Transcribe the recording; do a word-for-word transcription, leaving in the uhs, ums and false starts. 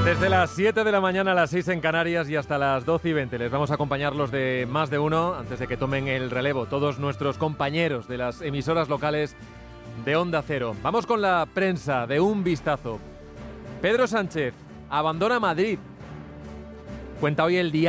Desde las siete de la mañana a las seis en Canarias y hasta las doce y veinte les vamos a acompañar los de Más de Uno antes de que tomen el relevo todos nuestros compañeros de las emisoras locales de Onda Cero. Vamos con la prensa de Un Vistazo. Pedro Sánchez abandona Madrid. Cuenta hoy el día.